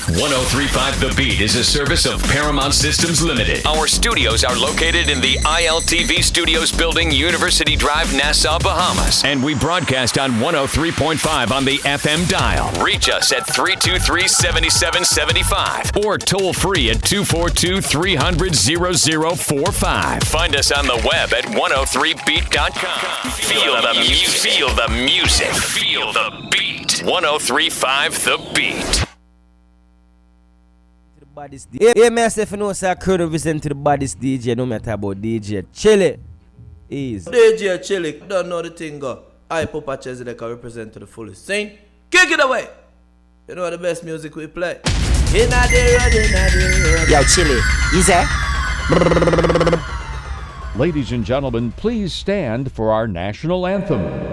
1035 The Beat is a service of Paramount Systems Limited. Our studios are located in the ILTV Studios building, University Drive, Nassau, Bahamas. And we broadcast on 103.5 on the FM dial. Reach us at 323-7775 or toll free at 242-300-0045. Find us on the web at 103beat.com. Feel the music. Feel the music. Feel the beat. 1035 The Beat. Yeah, myself, you know, sir, I could represent to the baddest DJ, no matter about DJ Chili. Easy. DJ Chili, don't know the thing, go. I, Papa Chesney, can represent to the fullest. Sing, kick it away. You know the best music we play. Yo, Chili, easy. Ladies and gentlemen, please stand for our national anthem.